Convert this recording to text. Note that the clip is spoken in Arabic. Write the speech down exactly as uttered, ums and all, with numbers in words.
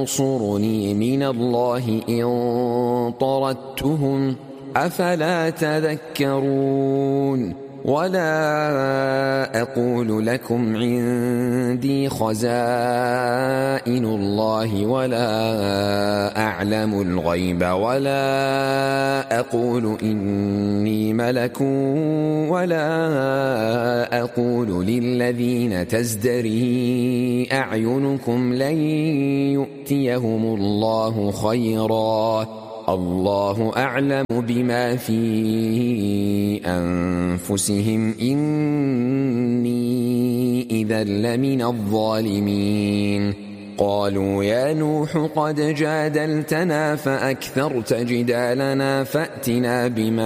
ينصرني من الله إن طردتهم أفلا تذكرون ولا أقول لكم عندي خزائن الله ولا أعلم الغيب ولا أقول إني ملك ولا أقول للذين تزدري أعينكم لن يؤتيهم الله خيرا الله أعلم بما في أنفسهم إني إذا لمن الظالمين قالوا يا نوح قد جادلتنا فأكثرت جدالنا فأتنا بما